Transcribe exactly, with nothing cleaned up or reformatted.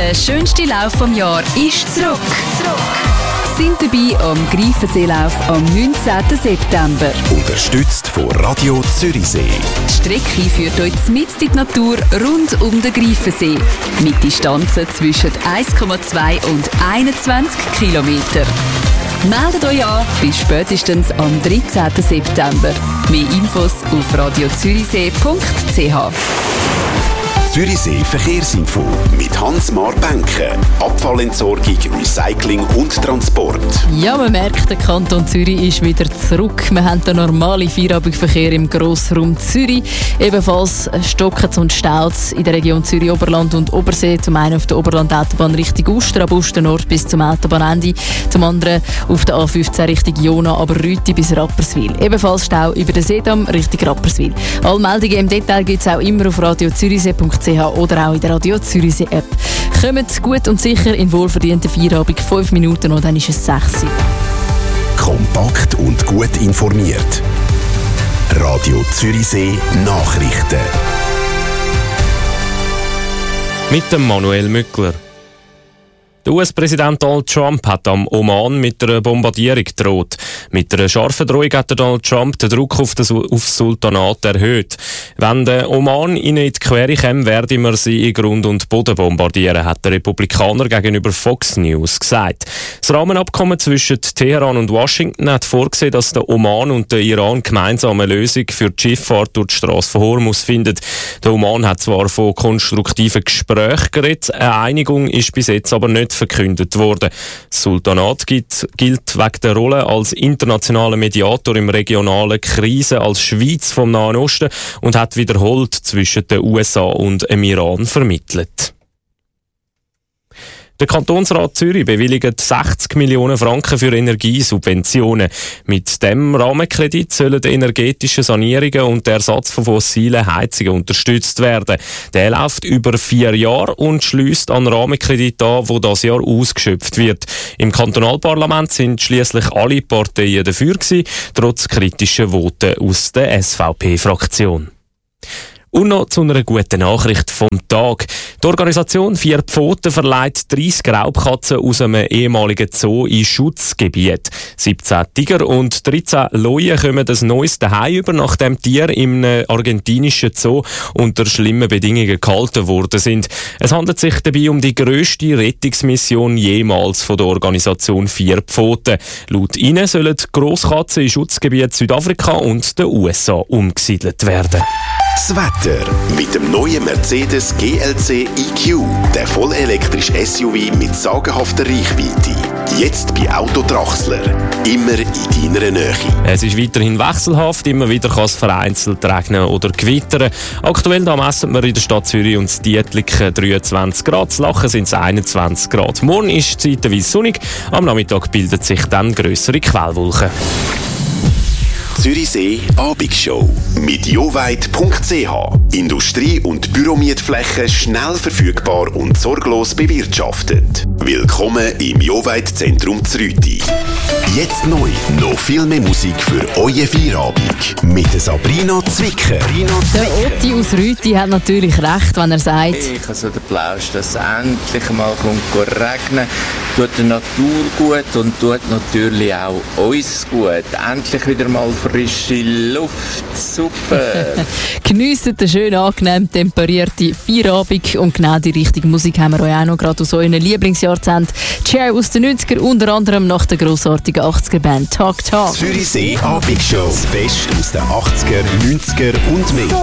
Der schönste Lauf vom Jahr ist zurück. zurück. Sind dabei am Greifenseelauf am neunzehnten September. Unterstützt von Radio Zürichsee. Die Strecke führt euch mitten in die Natur rund um den Greifensee. Mit Distanzen zwischen eins Komma zwei und einundzwanzig Kilometer. Meldet euch an bis spätestens am dreizehnten September. Mehr Infos auf radio zürichsee punkt c h. Zürichsee Verkehrsinfo mit Hans-Mar Benke. Abfallentsorgung, Recycling und Transport. Ja, man merkt, der Kanton Zürich ist wieder zurück. Wir haben den normalen Feierabendverkehr im Grossraum Zürich. Ebenfalls stocken und staut in der Region Zürich-Oberland und Obersee. Zum einen auf der Oberland-Autobahn Richtung Uster, ab Uster Nord bis zum Autobahnende. Zum anderen auf der A fünfzehn Richtung Jona, aber Rüti bis Rapperswil. Ebenfalls Stau über den Seedamm Richtung Rapperswil. Alle Meldungen im Detail gibt es auch immer auf radio zürichsee punkt c h oder auch in der Radio Zürichsee App. Kommt gut und sicher in wohlverdienten Feierabend, fünf Minuten und dann ist es sechs. Kompakt und gut informiert. Radio Zürichsee Nachrichten. Mit dem Manuel Mückler. Der U S-Präsident Donald Trump hat am Oman mit einer Bombardierung gedroht. Mit einer scharfen Drohung hat Donald Trump den Druck auf das, auf das Sultanat erhöht. Wenn der Oman ihnen in die Quere käme, werden wir sie in Grund und Boden bombardieren, hat der Republikaner gegenüber Fox News gesagt. Das Rahmenabkommen zwischen Teheran und Washington hat vorgesehen, dass der Oman und der Iran gemeinsame Lösung für die Schifffahrt durch die Strasse von Hormuz finden. Der Oman hat zwar von konstruktiven Gesprächen geredet, eine Einigung ist bis jetzt aber nicht verkündet worden. Das Sultanat gilt, gilt wegen der Rolle als internationaler Mediator im regionalen Krisen als Schweiz vom Nahen Osten und hat wiederholt zwischen den U S A und dem Iran vermittelt. Der Kantonsrat Zürich bewilligt sechzig Millionen Franken für Energiesubventionen. Mit dem Rahmenkredit sollen energetische Sanierungen und der Ersatz von fossilen Heizungen unterstützt werden. Der läuft über vier Jahre und schliesst an Rahmenkredit an, wo das Jahr ausgeschöpft wird. Im Kantonalparlament sind schließlich alle Parteien dafür gewesen, trotz kritischer Voten aus der S V P-Fraktion. Und noch zu einer guten Nachricht vom Tag. Die Organisation Vier Pfoten verleiht dreißig Raubkatzen aus einem ehemaligen Zoo in Schutzgebiet. siebzehn Tiger und dreizehn Löwen kommen das neues Zuhause über, nachdem Tiere im argentinischen Zoo unter schlimmen Bedingungen gehalten worden sind. Es handelt sich dabei um die grösste Rettungsmission jemals von der Organisation Vier Pfoten. Laut ihnen sollen Grosskatzen in Schutzgebiet Südafrika und den U S A umgesiedelt werden. Das Wetter mit dem neuen Mercedes G L C E Q, der vollelektrische S U V mit sagenhafter Reichweite. Jetzt bei Autodrachsler. Immer in deiner Nähe. Es ist weiterhin wechselhaft, immer wieder kann es vereinzelt regnen oder gewittern. Aktuell da messen wir in der Stadt Zürich und Dietliken dreiundzwanzig Grad, zu Lachen sind es einundzwanzig Grad. Morgen ist es zeitweise sonnig, am Nachmittag bildet sich dann grössere Quellwolken. Zürichsee Abendshow mit joweit punkt c h. Industrie- und Büromietflächen schnell verfügbar und sorglos bewirtschaftet. Willkommen im Joweit-Zentrum Zrüti. Jetzt neu, noch viel mehr Musik für euer Feierabend mit Sabrina Zwicker. Der Otti aus Rüti hat natürlich recht, wenn er sagt: Ich habe so den Plausch, dass es endlich mal kommt regnen. Tut der Natur gut und tut natürlich auch uns gut. Endlich wieder mal frische Luft. Super! Geniessen den schön angenehm temperierten Feierabend und genau die richtige Musik haben wir euch auch noch gerade aus euren Lieblingsjahrzehnten. Cher aus den neunziger, unter anderem nach der grossartigen achtziger-Band Talk Talk. Zürichsee Abendshow. Das Beste aus den achtziger, neunziger und mehr.